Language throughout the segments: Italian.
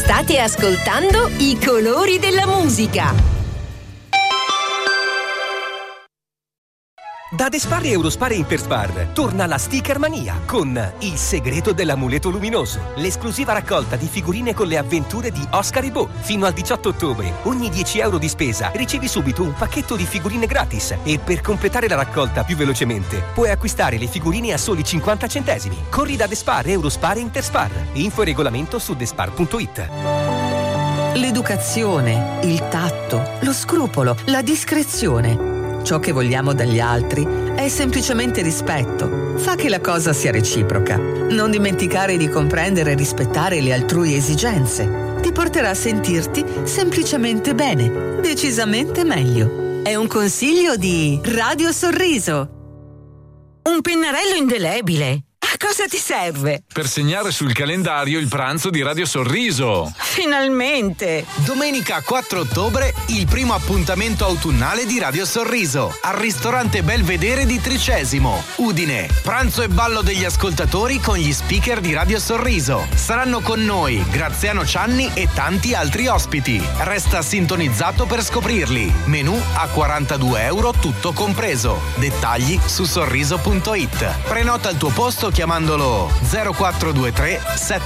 State ascoltando I colori della musica. Da Despar e Eurospar e Interspar torna la Sticker Mania con Il segreto dell'amuleto luminoso, l'esclusiva raccolta di figurine con le avventure di Oscar e Bo. Fino al 18 ottobre, ogni 10 euro di spesa ricevi subito un pacchetto di figurine gratis e per completare la raccolta più velocemente puoi acquistare le figurine a soli 50 centesimi. Corri da Despar, Eurospar e Interspar. Info e regolamento su despar.it. L'educazione, il tatto, lo scrupolo, la discrezione. Ciò che vogliamo dagli altri è semplicemente rispetto. Fa che la cosa sia reciproca. Non dimenticare di comprendere e rispettare le altrui esigenze. Ti porterà a sentirti semplicemente bene, decisamente meglio. È un consiglio di Radio Sorriso. Un pennarello indelebile. A cosa ti serve? Per segnare sul calendario il pranzo di Radio Sorriso. Finalmente! Domenica 4 ottobre, il primo appuntamento autunnale di Radio Sorriso al ristorante Belvedere di Tricesimo, Udine. Pranzo e ballo degli ascoltatori con gli speaker di Radio Sorriso. Saranno con noi Graziano Cianni e tanti altri ospiti. Resta sintonizzato per scoprirli. Menù a 42 euro tutto compreso. Dettagli su sorriso.it. Prenota il tuo posto chiamandolo 0423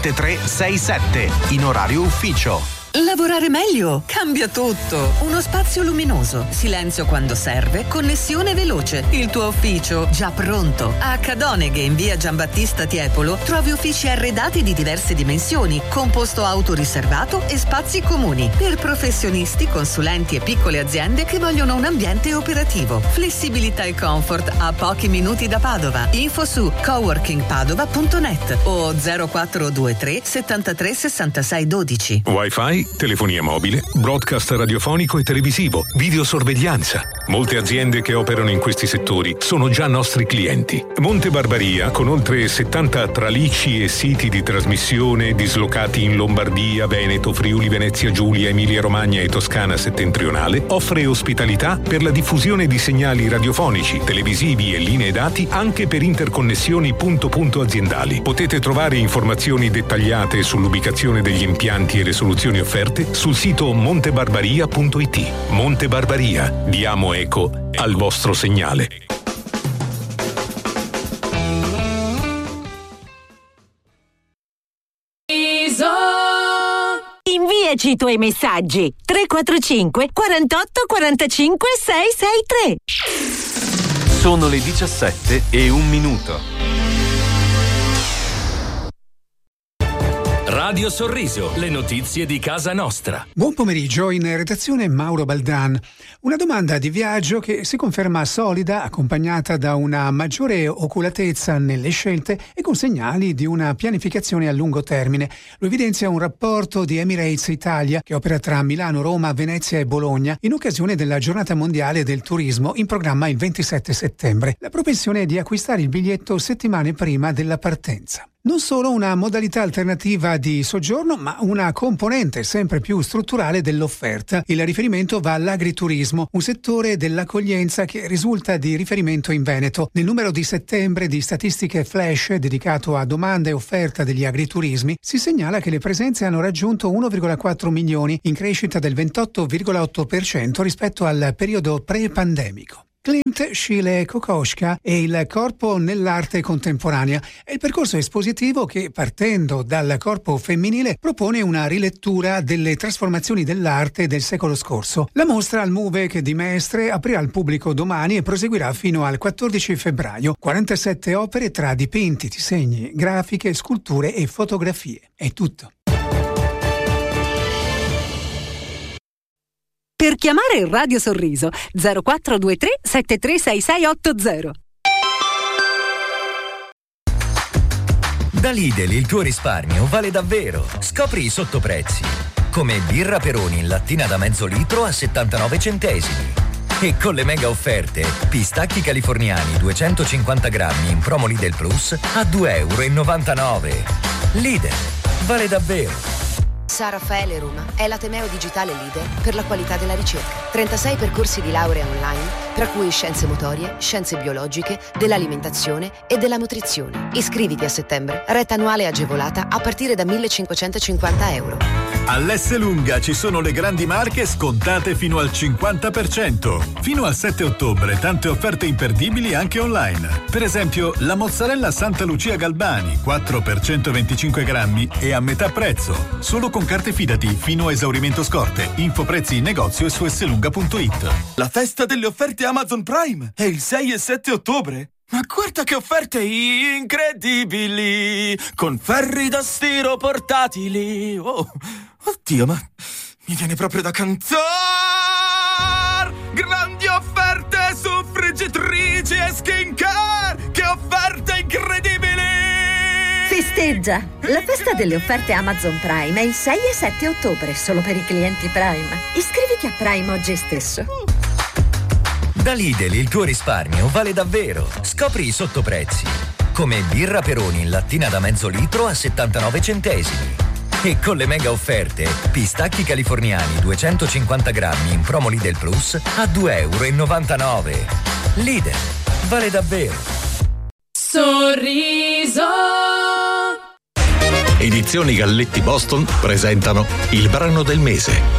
7367 in orario ufficio. Lavorare meglio cambia tutto. Uno spazio luminoso, silenzio quando serve, connessione veloce. Il tuo ufficio già pronto. A Cadoneghe in via Giambattista Tiepolo trovi uffici arredati di diverse dimensioni, con posto auto riservato e spazi comuni per professionisti, consulenti e piccole aziende che vogliono un ambiente operativo. Flessibilità e comfort a pochi minuti da Padova. Info su coworkingpadova.net o 0423 73 66 12. Wi-Fi, telefonia mobile, broadcast radiofonico e televisivo, videosorveglianza. Molte aziende che operano in questi settori sono già nostri clienti. Monte Barbaria, con oltre 70 tralicci e siti di trasmissione dislocati in Lombardia, Veneto, Friuli, Venezia Giulia, Emilia Romagna e Toscana settentrionale, offre ospitalità per la diffusione di segnali radiofonici, televisivi e linee dati anche per interconnessioni punto-punto aziendali. Potete trovare informazioni dettagliate sull'ubicazione degli impianti e le soluzioni offerte sul sito montebarbaria.it. Monte Barbaria, diamo eco al vostro segnale. Inviaci i tuoi messaggi 345 48 45 663. Sono le 17:01. Radio Sorriso, le notizie di casa nostra. Buon pomeriggio, in redazione Mauro Baldan. Una domanda di viaggio che si conferma solida, accompagnata da una maggiore oculatezza nelle scelte e con segnali di una pianificazione a lungo termine. Lo evidenzia un rapporto di Emirates Italia che opera tra Milano, Roma, Venezia e Bologna in occasione della Giornata Mondiale del Turismo in programma il 27 settembre. La propensione è di acquistare il biglietto settimane prima della partenza. Non solo una modalità alternativa di soggiorno, ma una componente sempre più strutturale dell'offerta. Il riferimento va all'agriturismo, un settore dell'accoglienza che risulta di riferimento in Veneto. Nel numero di settembre di statistiche flash dedicato a domanda e offerta degli agriturismi si segnala che le presenze hanno raggiunto 1,4 milioni, in crescita del 28,8% rispetto al periodo pre-pandemico. Klimt, Schiele, Kokoschka e il corpo nell'arte contemporanea è il percorso espositivo che, partendo dal corpo femminile, propone una rilettura delle trasformazioni dell'arte del secolo scorso. La mostra al MUVEC di Mestre aprirà al pubblico domani e proseguirà fino al 14 febbraio. 47 opere tra dipinti, disegni, grafiche, sculture e fotografie. È tutto. Per chiamare il Radio Sorriso 0423 736680. Da Lidl il tuo risparmio vale davvero. Scopri i sottoprezzi. Come birra Peroni in lattina da mezzo litro a 79 centesimi. E con le mega offerte, pistacchi californiani 250 grammi in promo Lidl Plus a 2,99 €. Lidl, vale davvero. San Raffaele Roma è l'ateneo digitale leader per la qualità della ricerca. 36 percorsi di laurea online, tra cui scienze motorie, scienze biologiche, dell'alimentazione e della nutrizione. Iscriviti a settembre, retta annuale agevolata a partire da 1.550 €. All'Esselunga ci sono le grandi marche scontate fino al 50%. Fino al 7 ottobre tante offerte imperdibili anche online. Per esempio la mozzarella Santa Lucia Galbani 4 per 125 grammi è a metà prezzo. Solo con carte Fidati fino a esaurimento scorte. Info prezzi in negozio e su esselunga.it. La festa delle offerte Amazon Prime è il 6 e 7 ottobre. Ma guarda che offerte incredibili! Con ferri da stiro portatili! Oh, oddio, ma mi viene proprio da cantare! Grandi offerte su friggitrici e skincare! Che offerte incredibili! Festeggia! La festa delle offerte Amazon Prime è il 6 e 7 ottobre, solo per i clienti Prime. Iscriviti a Prime oggi stesso. Da Lidl il tuo risparmio vale davvero. Scopri i sottoprezzi. Come birra Peroni in lattina da mezzo litro a 79 centesimi. E con le mega offerte, pistacchi californiani 250 grammi in promo Lidl Plus a 2,99 €. Lidl, vale davvero. Sorriso. Edizioni Galletti Boston presentano il brano del mese.